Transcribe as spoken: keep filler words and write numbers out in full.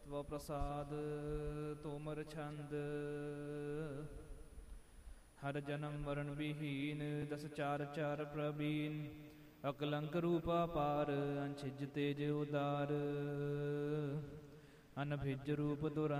ਸਵ ਪ੍ਰਸਾਦ ਤੋਮਰ ਛੰਦ। ਹਰ ਜਨਮ ਮਰਨ ਵਿਹੀਨ ਦਸ ਚਾਰ ਚਾਰ ਪ੍ਰਬੀਨ। ਅਕਲੰਕ ਰੂਪ ਅਪਾਰ ਅੰਛਿਜ ਤੇਜ ਉਦਾਰ। ਅਨਭਿਜ ਰੂਪ ਦੁਰੰਤ